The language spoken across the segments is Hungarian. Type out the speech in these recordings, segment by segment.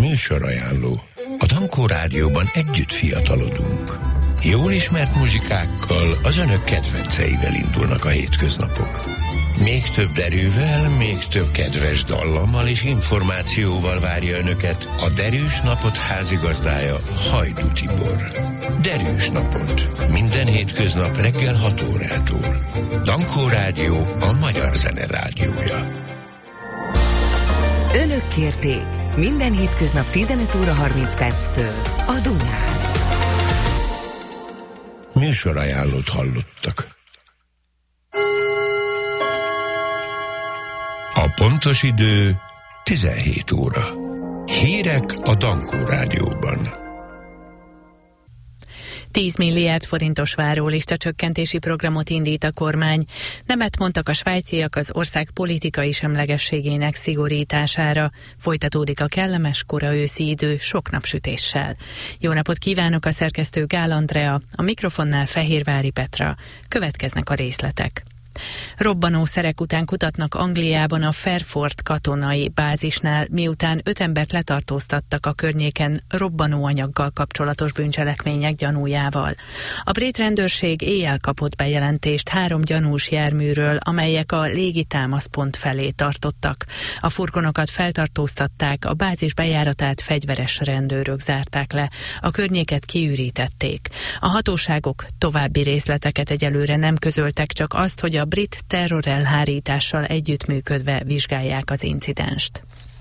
Műsorajánló. A Dankó Rádióban együtt fiatalodunk. Jól ismert muzsikákkal, az önök kedvenceivel indulnak a hétköznapok. Még több erővel, még több kedves dallammal és információval várja önöket a Derűs Napot házigazdája, Hajdú Tibor. Derűs Napot. Minden hétköznap reggel 6 órától. Dankó Rádió, a magyar zene rádiója. Önök kérték. Minden hétköznap 15 óra 30 perctől a Dunán. Műsorajánlót hallottak. A pontos idő 17 óra. Hírek a Dankó Rádióban. 10 milliárd forintos várólista csökkentési programot indít a kormány. Nemet mondtak a svájciak az ország politikai semlegességének szigorítására. Folytatódik a kellemes kora őszi idő sok napsütéssel. Jó napot kívánok, a szerkesztő Gál Andrea, a mikrofonnál Fehérvári Petra. Következnek a részletek. Robbanószerek után kutatnak Angliában a Fairford katonai bázisnál, miután 5 embert letartóztattak a környéken robbanóanyaggal kapcsolatos bűncselekmények gyanújával. A brit rendőrség éjjel kapott bejelentést 3 gyanús járműről, amelyek a légitámaszpont felé tartottak. A furgonokat feltartóztatták, a bázis bejáratát fegyveres rendőrök zárták le, a környéket kiürítették. A hatóságok további részleteket egyelőre nem közöltek, csak azt, hogy a brit terrorelhárítással együttműködve vizsgálják az incidenst.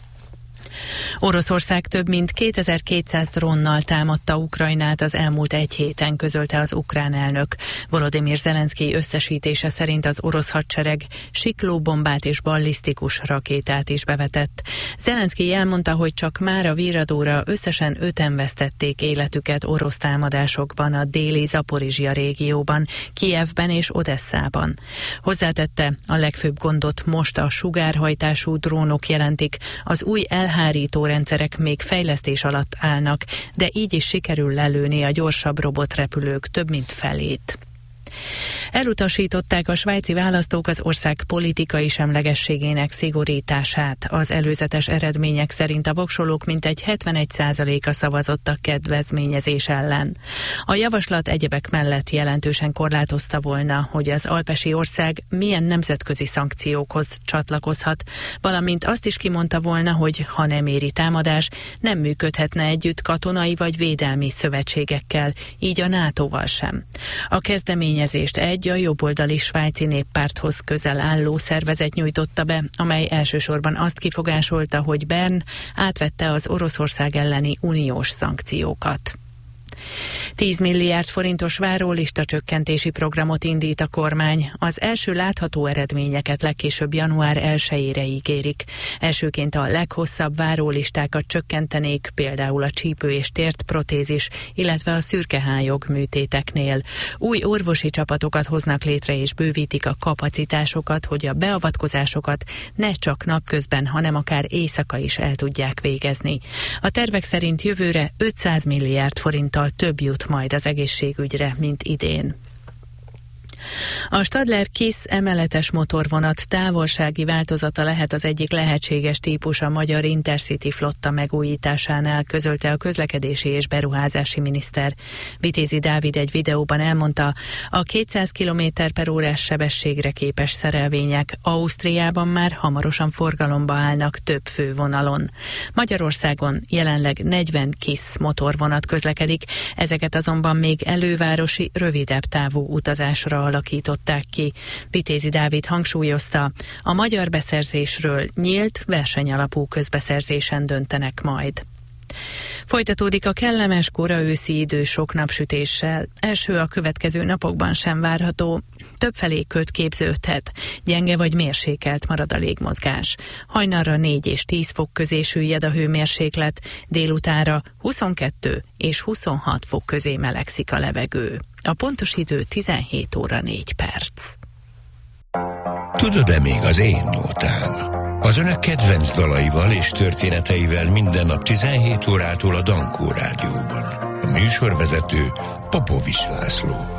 Oroszország több mint 2200 drónnal támadta Ukrajnát az elmúlt egy héten, közölte az ukrán elnök. Volodymyr Zelenszkij összesítése szerint az orosz hadsereg siklóbombát és ballisztikus rakétát is bevetett. Zelenszkij elmondta, hogy csak mára virradóra összesen 5-en vesztették életüket orosz támadásokban a déli Zaporizsja régióban, Kijevben és Odesszában. Hozzátette, a legfőbb gondot most a sugárhajtású drónok jelentik, az új elhárító rendszerek még fejlesztés alatt állnak, de így is sikerül lelőni a gyorsabb robotrepülők több mint felét. Elutasították a svájci választók az ország politikai semlegességének szigorítását. Az előzetes eredmények szerint a voksolók mintegy 71%-a szavazott a kedvezményezés ellen. A javaslat egyebek mellett jelentősen korlátozta volna, hogy az alpesi ország milyen nemzetközi szankciókhoz csatlakozhat, valamint azt is kimondta volna, hogy ha nem éri támadás, nem működhetne együtt katonai vagy védelmi szövetségekkel, így a NATO-val sem. A kezdeményezést egy a jobboldali svájci néppárthoz közel álló szervezet nyújtotta be, amely elsősorban azt kifogásolta, hogy Bern átvette az Oroszország elleni uniós szankciókat. 10 milliárd forintos várólista csökkentési programot indít a kormány. Az első látható eredményeket legkésőbb január 1-ére ígérik. Elsőként a leghosszabb várólistákat csökkentenék, például a csípő és tértprotézis, illetve a szürkehályog műtéteknél. Új orvosi csapatokat hoznak létre és bővítik a kapacitásokat, hogy a beavatkozásokat ne csak napközben, hanem akár éjszaka is el tudják végezni. A tervek szerint jövőre 500 milliárd forinttal több jut majd az egészségügyre, mint idén. A Stadler Kiss emeletes motorvonat távolsági változata lehet az egyik lehetséges típus a magyar Intercity flotta megújításánál, közölte a közlekedési és beruházási miniszter. Vitézi Dávid egy videóban elmondta, a 200 km/h sebességre képes szerelvények Ausztriában már hamarosan forgalomba állnak több fővonalon. Magyarországon jelenleg 40 Kiss motorvonat közlekedik, ezeket azonban még elővárosi, rövidebb távú utazásra alakították ki. Vitézi Dávid hangsúlyozta, a magyar beszerzésről nyílt, versenyalapú közbeszerzésen döntenek majd. Folytatódik a kellemes kora őszi idő sok napsütéssel. Eső a következő napokban sem várható, többfelé köd képződhet, gyenge vagy mérsékelt marad a légmozgás. Hajnalra 4 és 10 fok közé süllyed a hőmérséklet, délutánra 22 és 26 fok közé melegszik a levegő. A pontos idő 17 óra 4 perc. Tudod-e még az én nótám? Az önök kedvenc dalaival és történeteivel minden nap 17 órától a Dankó Rádióban. A műsorvezető Popovics László.